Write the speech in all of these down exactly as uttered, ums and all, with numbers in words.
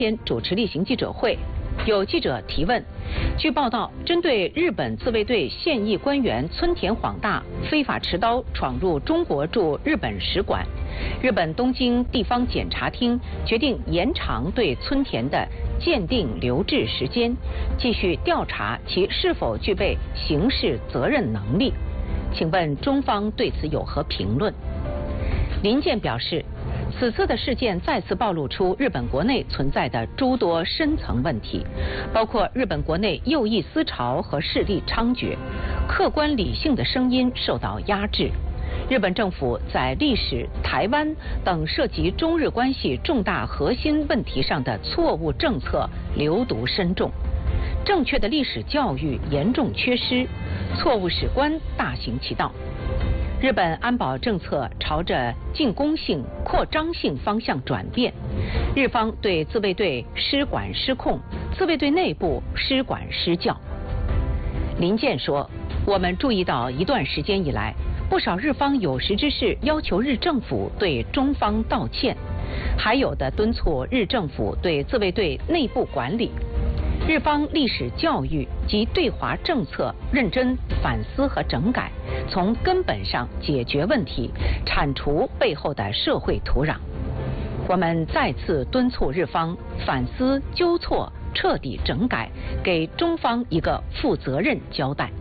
天主持例行记者会，有记者提问。据报道，针对日本自卫队现役官员村田晃大非法持刀闯入中国驻日本使馆，日本东京地方检察厅决定延长对村田的鉴定留置时间，继续调查其是否具备刑事责任能力。请问中方对此有何评论？林健表示，此次的事件再次暴露出日本国内存在的诸多深层问题，包括日本国内右翼思潮和势力猖獗，客观理性的声音受到压制。日本政府在历史、台湾等涉及中日关系重大核心问题上的错误政策流毒深重，正确的历史教育严重缺失，错误史观大行其道。日本安保政策朝着进攻性、扩张性方向转变，日方对自卫队失管失控，自卫队内部失管失教。林健说，我们注意到一段时间以来，不少日方有识之士要求日政府对中方道歉，还有的敦促日政府对自卫队内部管理。日方历史教育及对华政策认真反思和整改，从根本上解决问题，铲除背后的社会土壤。我们再次敦促日方反思纠错，彻底整改，给中方一个负责任交代。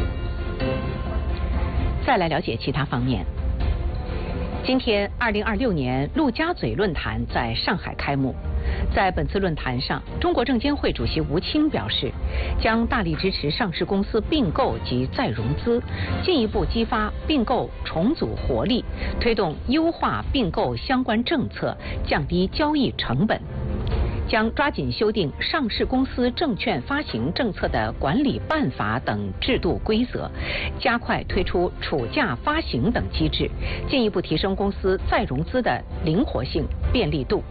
再来了解其他方面。今天，二零二六年陆家嘴论坛在上海开幕。在本次论坛上，中国证监会主席吴清表示，将大力支持上市公司并购及再融资，进一步激发并购重组活力，推动优化并购相关政策，降低交易成本。将抓紧修订上市公司证券发行政策的管理办法等制度规则，加快推出储价发行等机制，进一步提升公司再融资的灵活性、便利度。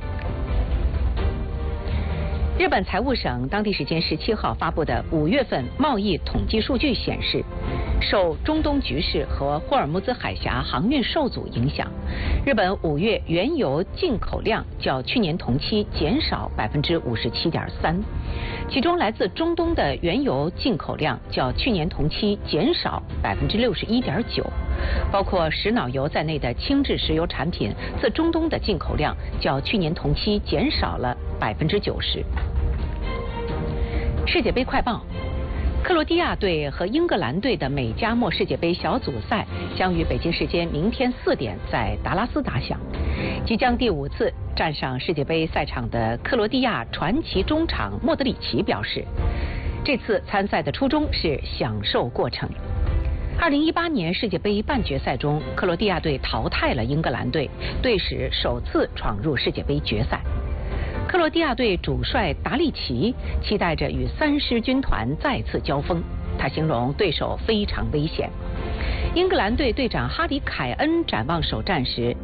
日本财务省当地时间十七号发布的五月份贸易统计数据显示，受中东局势和霍尔木兹海峡航运受阻影响，日本五月原油进口量较去年同期减少百分之五十七点三，其中来自中东的原油进口量较去年同期减少百分之六十一点九，包括石脑油在内的轻质石油产品自中东的进口量较去年同期减少了百分之九十。世界杯快报：克罗地亚队和英格兰队的美加墨世界杯小组赛将于北京时间明天四点在达拉斯打响。即将第五次站上世界杯赛场的克罗地亚传奇中场莫德里奇表示，这次参赛的初衷是享受过程。二零一八年世界杯半决赛中，克罗地亚队淘汰了英格兰队，队史首次闯入世界杯决赛。克罗地亚队主帅达利奇期待着与三狮军团再次交锋，他形容对手非常危险。英格兰队队长哈里·凯恩展望首战时